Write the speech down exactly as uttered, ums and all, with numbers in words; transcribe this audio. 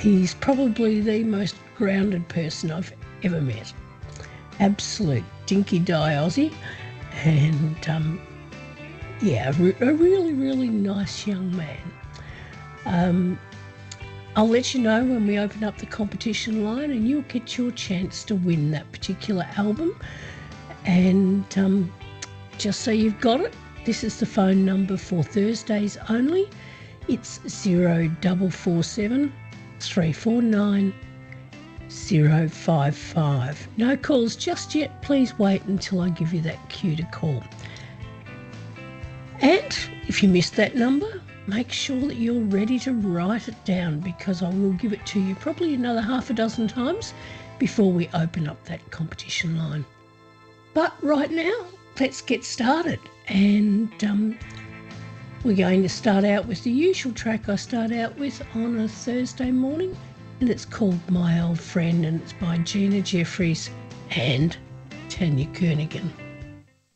He's probably the most grounded person I've ever met. Absolute dinky die Aussie, and um, yeah, a, re- a really, really nice young man. Um, I'll let you know when we open up the competition line, and you'll get your chance to win that particular album. And um, just so you've got it, this is the phone number for Thursdays only. It's zero double four seven three four nine zero five five. No calls just yet. Please wait until I give you that cue to call. And if you missed that number, make sure that you're ready to write it down, because I will give it to you probably another half a dozen times before we open up that competition line. But right now, let's get started. And um, we're going to start out with the usual track I start out with on a Thursday morning, and it's called My Old Friend, and it's by Gina Jeffries and Tanya Kernaghan.